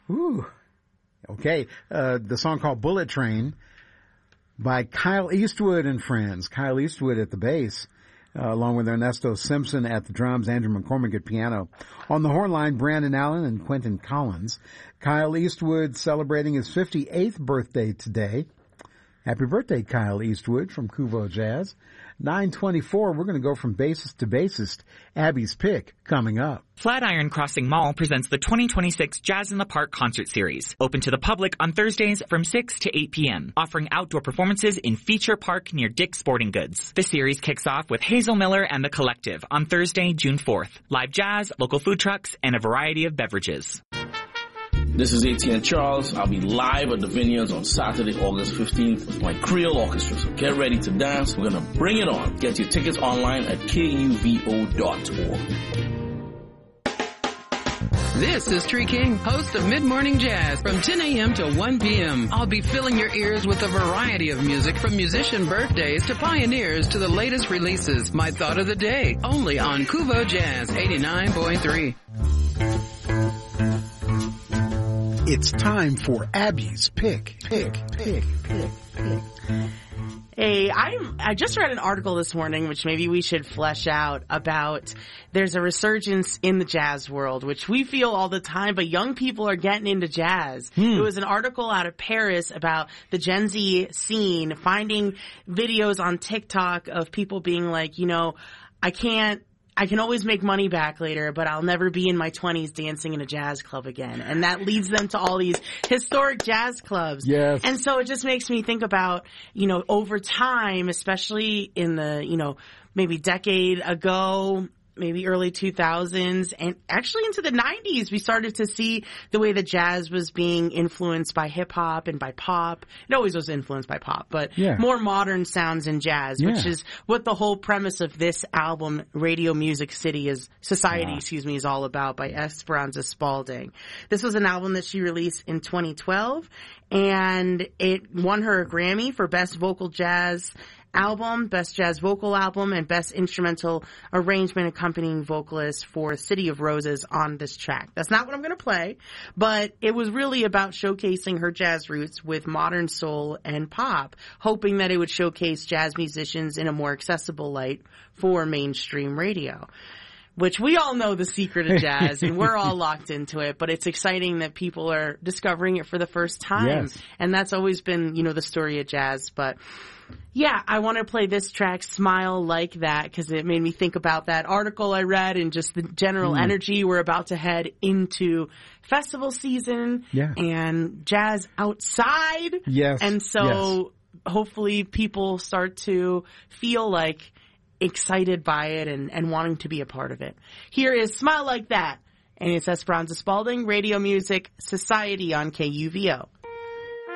Ooh. Okay. The song called Bullet Train by Kyle Eastwood and friends. Kyle Eastwood at the bass, along with Ernesto Simpson at the drums, Andrew McCormick at piano. On the horn line, Brandon Allen and Quentin Collins. Kyle Eastwood celebrating his 58th birthday today. Happy birthday, Kyle Eastwood from Kuvo Jazz. 9:24, we're going to go from bassist to bassist. Abby's Pick coming up. Flatiron Crossing Mall presents the 2026 Jazz in the Park concert series, open to the public on Thursdays from 6 to 8 p.m., offering outdoor performances in Feature Park near Dick's Sporting Goods. The series kicks off with Hazel Miller and the Collective on Thursday, June 4th. Live jazz, local food trucks, and a variety of beverages. This is ATN Charles. I'll be live at the Vineyards on Saturday, August 15th with my Creole Orchestra. So get ready to dance. We're going to bring it on. Get your tickets online at kuvo.org. This is Tree King, host of Mid-Morning Jazz from 10 a.m. to 1 p.m. I'll be filling your ears with a variety of music from musician birthdays to pioneers to the latest releases. My thought of the day, only on Kuvo Jazz 89.3. It's time for Abby's Pick. Hey, I just read an article this morning, which maybe we should flesh out, about there's a resurgence in the jazz world, which we feel all the time, but young people are getting into jazz. It was an article out of Paris about the Gen Z scene, finding videos on TikTok of people being like, you know, I can always make money back later, but I'll never be in my 20s dancing in a jazz club again. And that leads them to all these historic jazz clubs. Yes. And so it just makes me think about, you know, over time, especially in the, you know, maybe decade ago, maybe early 2000s, and actually into the 90s, we started to see the way that jazz was being influenced by hip-hop and by pop. It always was influenced by pop, but more modern sounds in jazz, which is what the whole premise of this album, Radio Music Society, is all about, by Esperanza Spalding. This was an album that she released in 2012, and it won her a Grammy for Best Vocal Jazz Album, Best Jazz Vocal Album, and Best Instrumental Arrangement Accompanying Vocalist for City of Roses on this track. That's not what I'm going to play, but it was really about showcasing her jazz roots with modern soul and pop, hoping that it would showcase jazz musicians in a more accessible light for mainstream radio. Which we all know the secret of jazz, and we're all locked into it, but it's exciting that people are discovering it for the first time. Yes. And that's always been, you know, the story of jazz. But yeah, I want to play this track, Smile Like That, because it made me think about that article I read and just the general energy. We're about to head into festival season and jazz outside. Yes. And so hopefully people start to feel like excited by it and wanting to be a part of it. Here is Smile Like That, and it's Esperanza Spalding, Radio Music Society on KUVO.